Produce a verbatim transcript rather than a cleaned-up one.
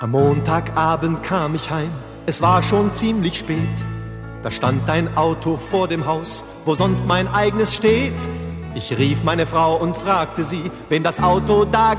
Am Montagabend kam ich heim, es war schon ziemlich spät. Da stand ein Auto vor dem Haus, wo sonst mein eigenes steht. Ich rief meine Frau und fragte sie, wen das Auto da